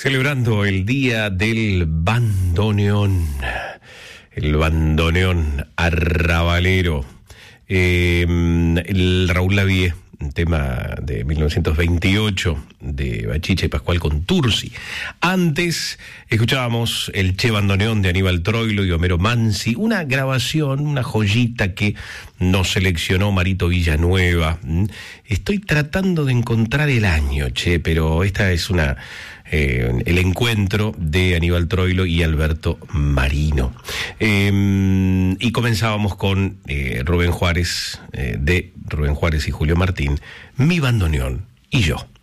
Celebrando el Día del Bandoneón, el bandoneón arrabalero. El Raúl Lavie, un tema de 1928 de Bachicha y Pascual Contursi. Antes escuchábamos el Che Bandoneón de Aníbal Troilo y Homero Mansi, una grabación, una joyita que nos seleccionó Marito Villanueva. Estoy tratando de encontrar el año, Che, pero esta es el encuentro de Aníbal Troilo y Alberto Marino. Y comenzábamos con Rubén Juárez, de Rubén Juárez y Julio Martín, Mi Bandoneón y yo.